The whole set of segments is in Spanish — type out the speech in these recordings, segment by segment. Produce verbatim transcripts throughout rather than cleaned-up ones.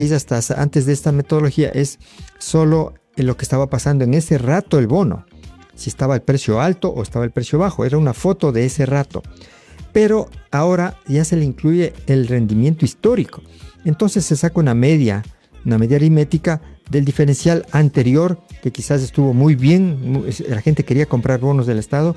hasta antes de esta metodología es solo lo que estaba pasando en ese rato el bono, si estaba el precio alto o estaba el precio bajo, era una foto de ese rato. Pero ahora ya se le incluye el rendimiento histórico. Entonces se saca una media, una media aritmética del diferencial anterior, que quizás estuvo muy bien, la gente quería comprar bonos del Estado,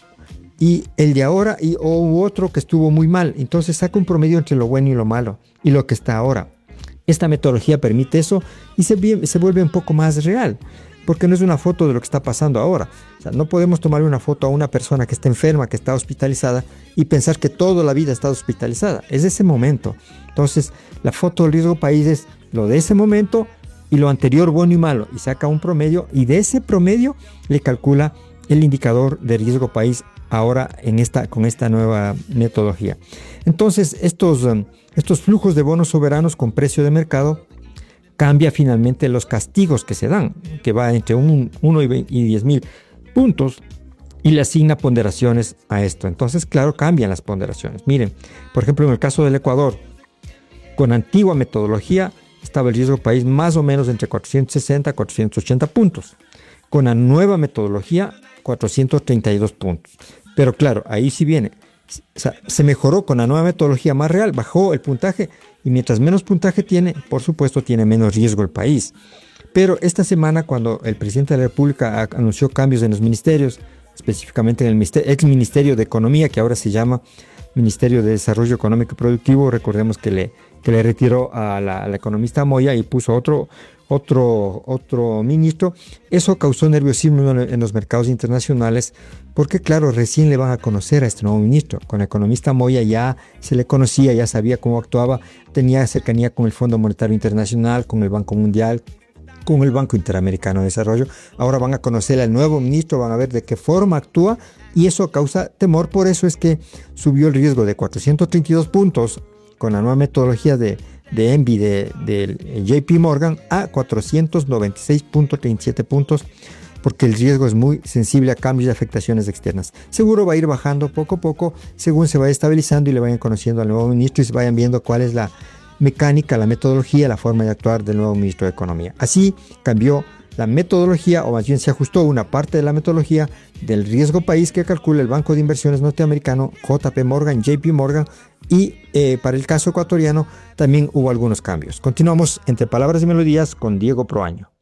y el de ahora, y, o otro que estuvo muy mal. Entonces saca un promedio entre lo bueno y lo malo, y lo que está ahora. Esta metodología permite eso y se, se vuelve un poco más real, porque no es una foto de lo que está pasando ahora. O sea, no podemos tomar una foto a una persona que está enferma, que está hospitalizada, y pensar que toda la vida está hospitalizada. Es ese momento. Entonces, la foto del riesgo país es lo de ese momento y lo anterior bueno y malo, y saca un promedio, y de ese promedio le calcula el indicador de riesgo país ahora en esta, con esta nueva metodología. Entonces, estos, um, estos flujos de bonos soberanos con precio de mercado cambia finalmente los castigos que se dan, que va entre uno y diez mil puntos, y le asigna ponderaciones a esto. Entonces, claro, cambian las ponderaciones. Miren, por ejemplo, en el caso del Ecuador, con antigua metodología estaba el riesgo país más o menos entre cuatrocientos sesenta a cuatrocientos ochenta puntos. Con la nueva metodología, cuatrocientos treinta y dos puntos. Pero claro, ahí sí viene. O sea, se mejoró con la nueva metodología más real, bajó el puntaje, y mientras menos puntaje tiene, por supuesto, tiene menos riesgo el país. Pero esta semana, cuando el presidente de la República anunció cambios en los ministerios, específicamente en el ex Ministerio de Economía, que ahora se llama Ministerio de Desarrollo Económico y Productivo, recordemos que le, que le retiró a la, a la economista Moya y puso otro, otro, otro ministro. Eso causó nerviosismo en los mercados internacionales, porque claro, recién le van a conocer a este nuevo ministro. Con la economista Moya ya se le conocía, ya sabía cómo actuaba, tenía cercanía con el Fondo Monetario Internacional, con el Banco Mundial, con el Banco Interamericano de Desarrollo. Ahora van a conocer al nuevo ministro, van a ver de qué forma actúa, y eso causa temor. Por eso es que subió el riesgo de cuatrocientos treinta y dos puntos con la nueva metodología de, de E N B I de, de J P Morgan a cuatrocientos noventa y seis punto treinta y siete puntos, porque el riesgo es muy sensible a cambios y afectaciones externas. Seguro va a ir bajando poco a poco según se vaya estabilizando y le vayan conociendo al nuevo ministro y se vayan viendo cuál es la mecánica, la metodología, la forma de actuar del nuevo ministro de Economía. Así cambió la metodología, o más bien se ajustó una parte de la metodología del riesgo país que calcula el Banco de Inversiones norteamericano J P Morgan, J P Morgan, y eh, para el caso ecuatoriano también hubo algunos cambios. Continuamos entre palabras y melodías con Diego Proaño.